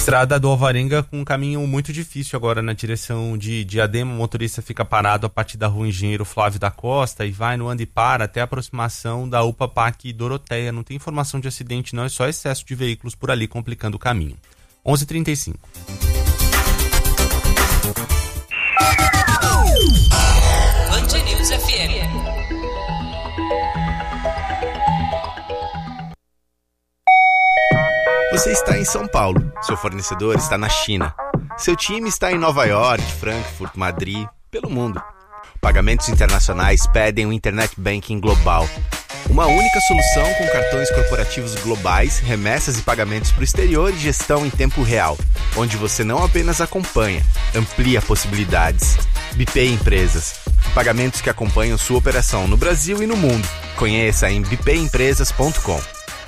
Estrada do Alvarenga com um caminho muito difícil agora na direção de Diadema. O motorista fica parado a partir da rua Engenheiro Flávio da Costa e vai no anda e para até a aproximação da UPA PAC Doroteia. Não tem informação de acidente não, é só excesso de veículos por ali complicando o caminho. 11h35. Band News FM. Você está em São Paulo, seu fornecedor está na China, seu time está em Nova York, Frankfurt, Madrid, pelo mundo. Pagamentos internacionais pedem um Internet Banking global. Uma única solução com cartões corporativos globais, remessas e pagamentos para o exterior e gestão em tempo real, onde você não apenas acompanha, amplia possibilidades. BPay Empresas, pagamentos que acompanham sua operação no Brasil e no mundo. Conheça em bpayempresas.com.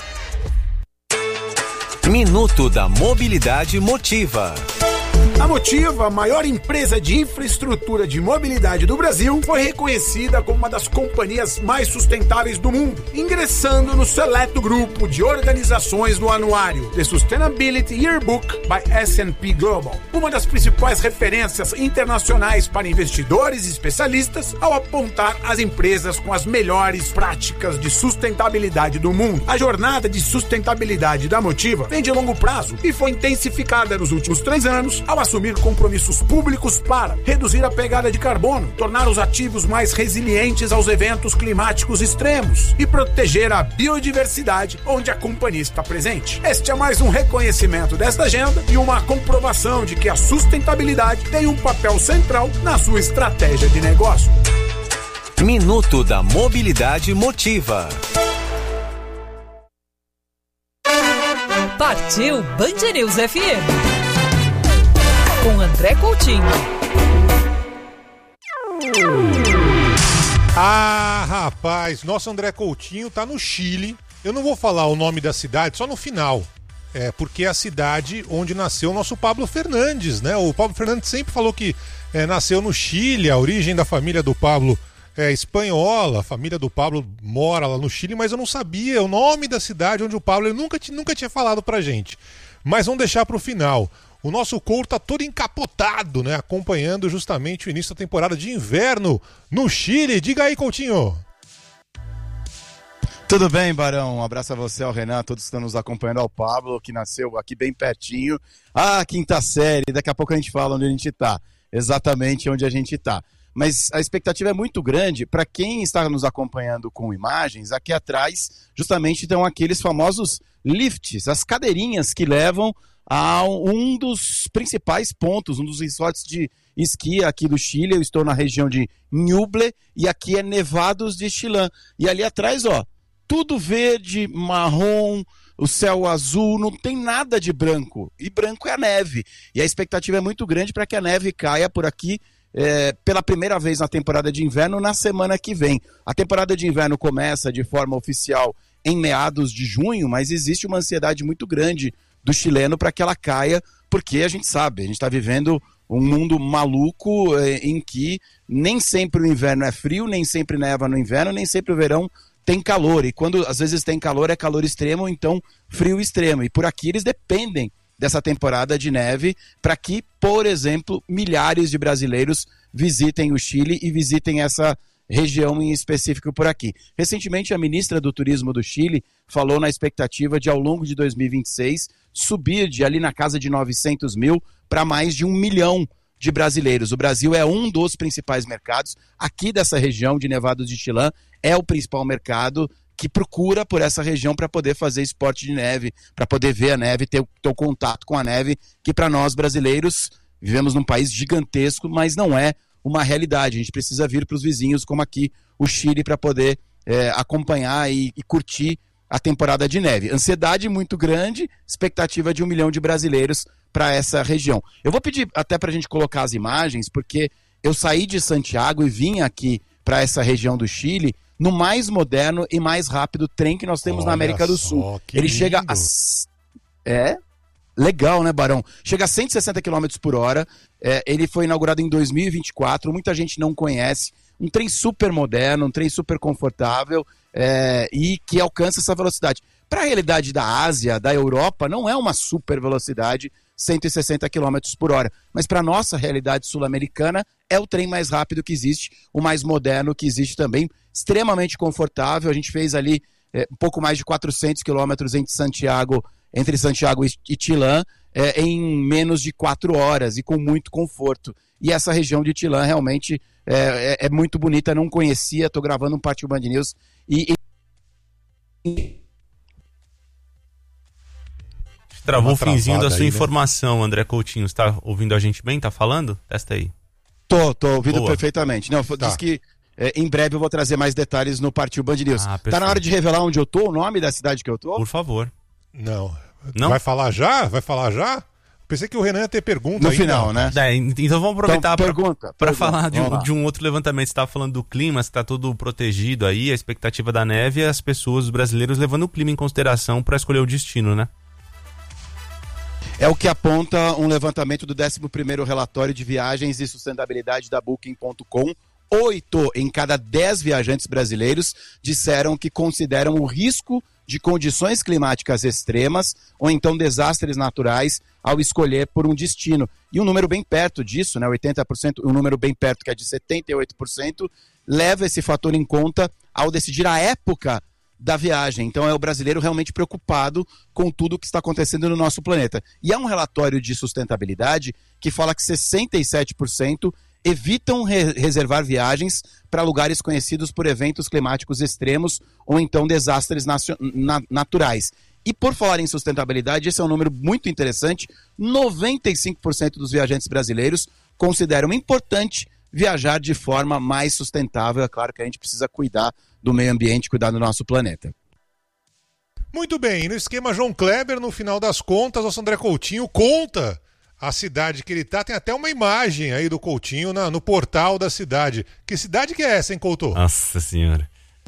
Minuto da Mobilidade Motiva. A Motiva, a maior empresa de infraestrutura de mobilidade do Brasil, foi reconhecida como uma das companhias mais sustentáveis do mundo, ingressando no seleto grupo de organizações do anuário The Sustainability Yearbook by S&P Global, uma das principais referências internacionais para investidores e especialistas ao apontar as empresas com as melhores práticas de sustentabilidade do mundo. A jornada de sustentabilidade da Motiva vem de longo prazo e foi intensificada nos últimos 3 anos ao assumir compromissos públicos para reduzir a pegada de carbono, tornar os ativos mais resilientes aos eventos climáticos extremos e proteger a biodiversidade onde a companhia está presente. Este é mais um reconhecimento desta agenda e uma comprovação de que a sustentabilidade tem um papel central na sua estratégia de negócio. Minuto da Mobilidade Motiva. Partiu Band News FM. Com André Coutinho. Ah, rapaz, nosso André Coutinho tá no Chile. Eu não vou falar o nome da cidade, só no final. Porque é a cidade onde nasceu o nosso Pablo Fernandes, né? O Pablo Fernandes sempre falou que nasceu no Chile, a origem da família do Pablo é espanhola, a família do Pablo mora lá no Chile, mas eu não sabia o nome da cidade onde o Pablo ele nunca tinha falado pra gente. Mas vamos deixar pro final. O nosso Couto tá todo encapotado, né? Acompanhando justamente o início da temporada de inverno no Chile. Diga aí, Coutinho. Tudo bem, Barão? Um abraço a você, ao Renan, a todos que estão nos acompanhando, ao Pablo, que nasceu aqui bem pertinho. Quinta série, daqui a pouco a gente fala onde a gente tá. Exatamente onde a gente tá. Mas a expectativa é muito grande para quem está nos acompanhando com imagens. Aqui atrás, justamente, estão aqueles famosos lifts, as cadeirinhas que levam a um dos principais pontos, um dos resorts de esqui aqui do Chile. Eu estou na região de Ñuble e aqui é Nevados de Chillán. E ali atrás, ó, tudo verde, marrom, o céu azul, não tem nada de branco. E branco é a neve. E a expectativa é muito grande para que a neve caia por aqui pela primeira vez na temporada de inverno na semana que vem. A temporada de inverno começa de forma oficial em meados de junho, mas existe uma ansiedade muito grande do chileno para que ela caia, porque a gente sabe, a gente está vivendo um mundo maluco em que nem sempre o inverno é frio, nem sempre neva no inverno, nem sempre o verão tem calor, e quando às vezes tem calor é calor extremo, ou então frio extremo, e por aqui eles dependem dessa temporada de neve para que, por exemplo, milhares de brasileiros visitem o Chile e visitem essa região em específico por aqui. Recentemente, a ministra do Turismo do Chile falou na expectativa de, ao longo de 2026, subir de ali na casa de 900 mil para mais de 1 milhão de brasileiros. O Brasil é um dos principais mercados. Aqui dessa região de Nevados de Chillán é o principal mercado que procura por essa região para poder fazer esporte de neve, para poder ver a neve, ter o contato com a neve, que para nós brasileiros vivemos num país gigantesco, mas não é uma realidade. A gente precisa vir para os vizinhos, como aqui o Chile, para poder acompanhar e curtir a temporada de neve. Ansiedade muito grande, expectativa de 1 milhão de brasileiros para essa região. Eu vou pedir até para a gente colocar as imagens, porque eu saí de Santiago e vim aqui para essa região do Chile no mais moderno e mais rápido trem que nós temos na América do Sul. Ele chega a... Legal, né, Barão? Chega a 160 km por hora. Ele foi inaugurado em 2024. Muita gente não conhece. Um trem super moderno, um trem super confortável e que alcança essa velocidade. Para a realidade da Ásia, da Europa, não é uma super velocidade 160 km por hora. Mas para nossa realidade sul-americana, é o trem mais rápido que existe, o mais moderno que existe também, extremamente confortável. A gente fez ali um pouco mais de 400 quilômetros entre Santiago e Chilã, em menos de 4 horas e com muito conforto. E essa região de Chilã realmente é muito bonita, não conhecia, estou gravando um Partiu Band News Travou o finzinho da sua informação, André Coutinho. Você tá ouvindo a gente bem? Tá falando? Testa aí. Tô ouvindo perfeitamente. Não, diz que em breve eu vou trazer mais detalhes no Partiu Band News. Tá na hora de revelar onde eu tô, o nome da cidade que eu tô? Por favor. Não? Vai falar já? Pensei que o Renan ia ter pergunta no final, né? Então vamos aproveitar para falar de um outro levantamento. Você estava falando do clima, está tudo protegido aí, a expectativa da neve e as pessoas, os brasileiros, levando o clima em consideração para escolher o destino, né? É o que aponta um levantamento do 11º relatório de viagens e sustentabilidade da Booking.com. 8 em cada 10 viajantes brasileiros disseram que consideram o risco de condições climáticas extremas ou então desastres naturais ao escolher por um destino. E um número bem perto disso, né, 80%, um número bem perto que é de 78%, leva esse fator em conta ao decidir a época da viagem. Então é o brasileiro realmente preocupado com tudo o que está acontecendo no nosso planeta. E há um relatório de sustentabilidade que fala que 67% evitam reservar viagens para lugares conhecidos por eventos climáticos extremos ou então desastres naturais. E por falar em sustentabilidade, esse é um número muito interessante, 95% dos viajantes brasileiros consideram importante viajar de forma mais sustentável. É claro que a gente precisa cuidar do meio ambiente, cuidar do nosso planeta. Muito bem, no esquema João Kleber, no final das contas, nosso André Coutinho conta a cidade que ele tá, tem até uma imagem aí do Coutinho no portal da cidade. Que cidade que é essa, hein, Couto? Nossa senhora.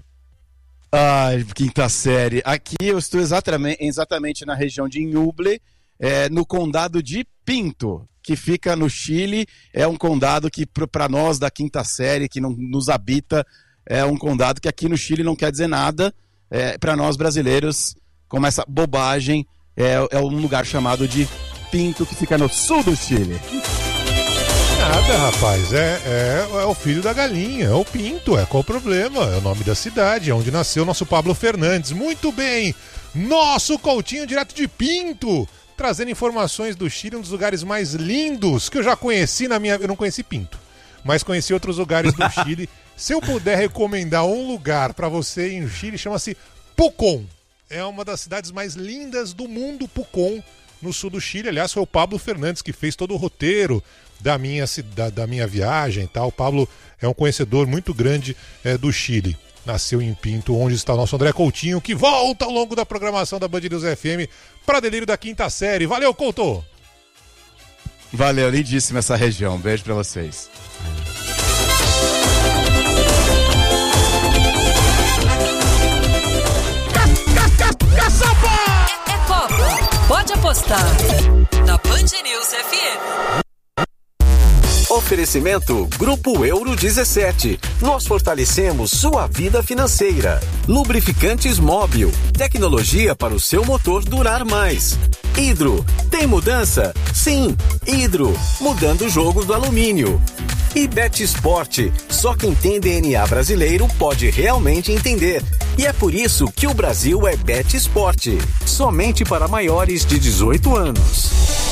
Ai, quinta série. Aqui eu estou exatamente na região de Ñuble, no condado de Pinto, que fica no Chile. É um condado que, para nós da quinta série, que não nos habita, é um condado que aqui no Chile não quer dizer nada. Para nós brasileiros, como essa bobagem, é um lugar chamado de Pinto, que fica no sul do Chile. Nada, rapaz, é o filho da galinha, é o Pinto, qual o problema? É o nome da cidade, é onde nasceu o nosso Pablo Fernandes. Muito bem, nosso Coutinho direto de Pinto, trazendo informações do Chile, um dos lugares mais lindos que eu já conheci eu não conheci Pinto, mas conheci outros lugares do Chile. Se eu puder recomendar um lugar para você em Chile, chama-se Pucón. É uma das cidades mais lindas do mundo, Pucón, no sul do Chile. Aliás, foi o Pablo Fernandes que fez todo o roteiro da minha viagem. Tá? O Pablo é um conhecedor muito grande do Chile. Nasceu em Pinto, onde está o nosso André Coutinho, que volta ao longo da programação da Band News FM para delírio da quinta série. Valeu, Couto! Valeu, lindíssima essa região. Beijo para vocês. É Copa. Pode apostar. Na Band News FM. Oferecimento Grupo Euro 17. Nós fortalecemos sua vida financeira. Lubrificantes Móbil. Tecnologia para o seu motor durar mais. Hidro. Tem mudança? Sim. Hidro. Mudando o jogo do alumínio. E Betsport. Só quem tem DNA brasileiro pode realmente entender. E é por isso que o Brasil é Betsport. Somente para maiores de 18 anos.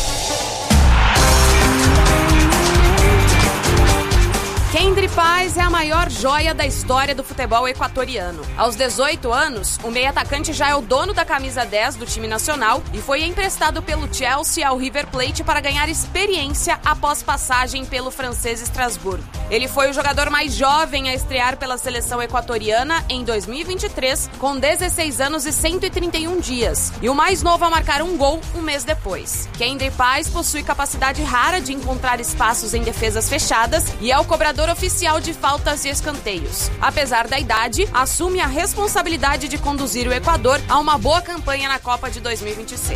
Kendry Páez é a maior joia da história do futebol equatoriano. Aos 18 anos, o meio-atacante já é o dono da camisa 10 do time nacional e foi emprestado pelo Chelsea ao River Plate para ganhar experiência após passagem pelo francês Estrasburgo. Ele foi o jogador mais jovem a estrear pela seleção equatoriana em 2023, com 16 anos e 131 dias, e o mais novo a marcar um gol um mês depois. Kendry Páez possui capacidade rara de encontrar espaços em defesas fechadas e é o cobrador oficial de faltas e escanteios. Apesar da idade, assume a responsabilidade de conduzir o Equador a uma boa campanha na Copa de 2026.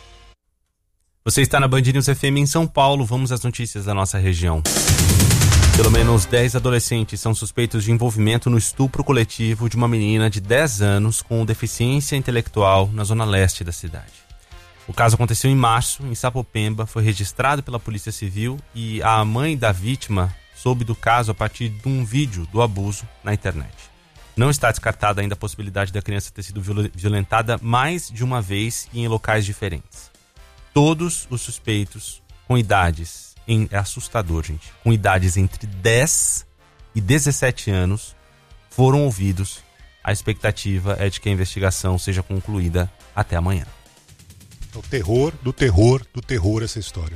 Você está na Band News FM em São Paulo. Vamos às notícias da nossa região. Pelo menos 10 adolescentes são suspeitos de envolvimento no estupro coletivo de uma menina de 10 anos com deficiência intelectual na zona leste da cidade. O caso aconteceu em março, em Sapopemba, foi registrado pela Polícia Civil e a mãe da vítima soube do caso a partir de um vídeo do abuso na internet. Não está descartada ainda a possibilidade da criança ter sido violentada mais de uma vez e em locais diferentes. Todos os suspeitos com idades, é assustador, gente, com idades entre 10 e 17 anos foram ouvidos. A expectativa é de que a investigação seja concluída até amanhã. O terror do terror do terror essa história.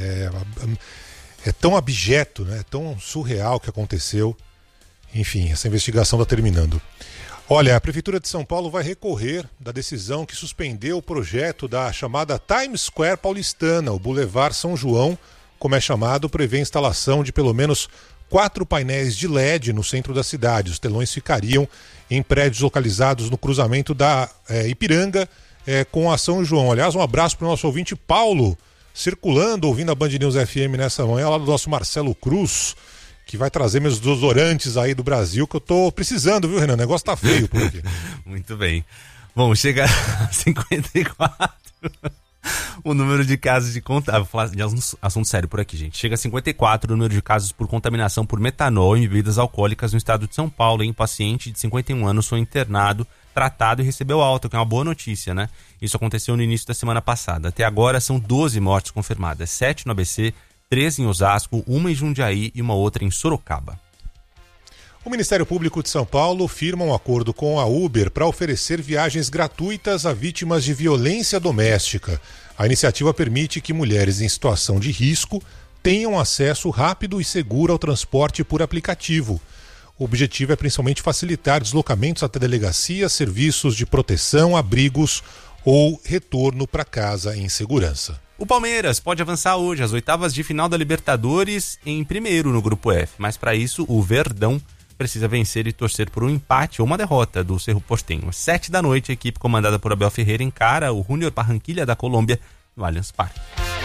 É tão abjeto, né? É tão surreal o que aconteceu. Enfim, essa investigação está terminando. Olha, a Prefeitura de São Paulo vai recorrer da decisão que suspendeu o projeto da chamada Times Square paulistana. O Boulevard São João, como é chamado, prevê a instalação de pelo menos 4 painéis de LED no centro da cidade. Os telões ficariam em prédios localizados no cruzamento da Ipiranga com a São João. Aliás, um abraço para o nosso ouvinte Paulo, circulando, ouvindo a Band News FM nessa manhã, lá do nosso Marcelo Cruz, que vai trazer meus desodorantes aí do Brasil, que eu tô precisando, viu, Renan? O negócio tá feio por aqui. Muito bem. Bom, chega a 54 o número de casos de vou falar de assunto sério por aqui, gente. Chega a 54 o número de casos por contaminação por metanol em bebidas alcoólicas no estado de São Paulo. Um paciente de 51 anos foi internado, tratado e recebeu alta, que é uma boa notícia, né? Isso aconteceu no início da semana passada. Até agora são 12 mortes confirmadas, 7 no ABC, 3 em Osasco, 1 em Jundiaí e uma outra em Sorocaba. O Ministério Público de São Paulo firma um acordo com a Uber para oferecer viagens gratuitas a vítimas de violência doméstica. A iniciativa permite que mulheres em situação de risco tenham acesso rápido e seguro ao transporte por aplicativo. O objetivo é principalmente facilitar deslocamentos até delegacias, serviços de proteção, abrigos ou retorno para casa em segurança. O Palmeiras pode avançar hoje às oitavas de final da Libertadores em primeiro no Grupo F, mas para isso o Verdão precisa vencer e torcer por um empate ou uma derrota do Cerro Porteño. Às 7 da noite, a equipe comandada por Abel Ferreira encara o Junior Barranquilla da Colômbia no Allianz Parque.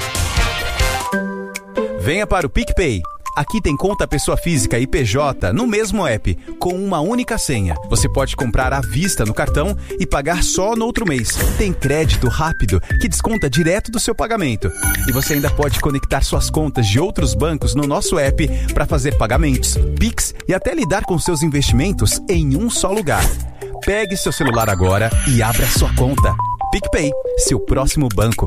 Venha para o PicPay. Aqui tem conta pessoa física e PJ no mesmo app, com uma única senha. Você pode comprar à vista no cartão e pagar só no outro mês. Tem crédito rápido que desconta direto do seu pagamento. E você ainda pode conectar suas contas de outros bancos no nosso app para fazer pagamentos, Pix e até lidar com seus investimentos em um só lugar. Pegue seu celular agora e abra sua conta. PicPay, seu próximo banco.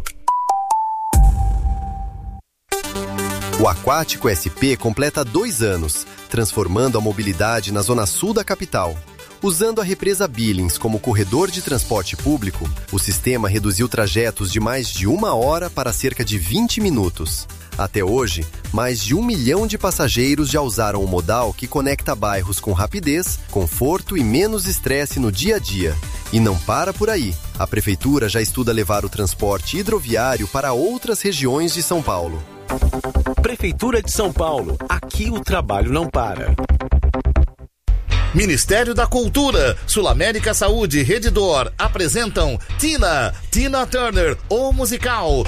O Aquático SP completa 2 anos, transformando a mobilidade na zona sul da capital. Usando a represa Billings como corredor de transporte público, o sistema reduziu trajetos de mais de 1 hora para cerca de 20 minutos. Até hoje, mais de 1 milhão de passageiros já usaram o modal que conecta bairros com rapidez, conforto e menos estresse no dia a dia. E não para por aí. A Prefeitura já estuda levar o transporte hidroviário para outras regiões de São Paulo. Prefeitura de São Paulo. Aqui o trabalho não para. Ministério da Cultura, Sul América Saúde e Redditor apresentam Tina Turner, o musical.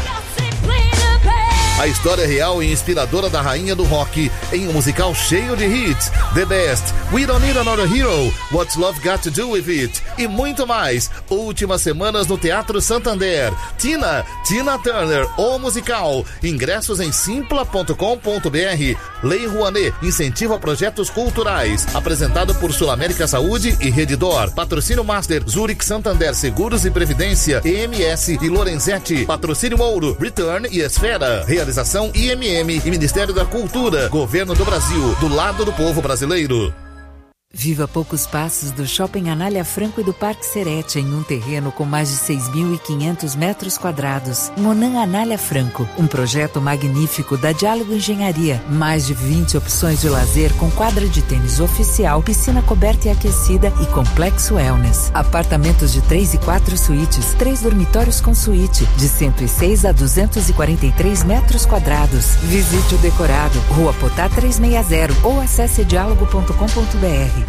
A história real e inspiradora da rainha do rock em um musical cheio de hits. The Best, We Don't Need Another Hero, What's Love Got to Do With It e muito mais. Últimas semanas no Teatro Santander. Tina Turner, o musical. Ingressos em simpla.com.br. Lei Rouanet, incentiva projetos culturais. Apresentado por Sul América Saúde e Redditor. Patrocínio Master, Zurich Santander Seguros e Previdência, EMS e Lorenzetti. Patrocínio Ouro, Return e Esfera. Realização IMM e Ministério da Cultura, Governo do Brasil, do lado do povo brasileiro. Viva a poucos passos do Shopping Anália Franco e do Parque Serete, em um terreno com mais de 6.500 metros quadrados. Monan Anália Franco, um projeto magnífico da Diálogo Engenharia. Mais de 20 opções de lazer com quadra de tênis oficial, piscina coberta e aquecida e complexo wellness. Apartamentos de 3 e 4 suítes, 3 dormitórios com suíte, de 106 a 243 metros quadrados. Visite o decorado, Rua Potá 360 ou acesse diálogo.com.br.